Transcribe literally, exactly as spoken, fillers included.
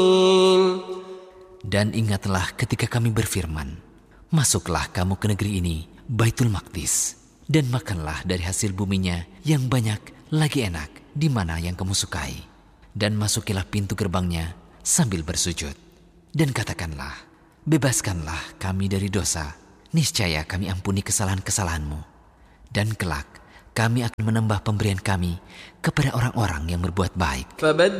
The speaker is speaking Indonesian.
Dan ingatlah ketika kami berfirman, masuklah kamu ke negeri ini, Baitul Maqdis, dan makanlah dari hasil buminya yang banyak lagi enak di mana yang kamu sukai. Dan masukilah pintu gerbangnya sambil bersujud. Dan katakanlah, bebaskanlah kami dari dosa, niscaya kami ampuni kesalahan-kesalahanmu. Dan kelak kami akan menambah pemberian kami kepada orang-orang yang berbuat baik.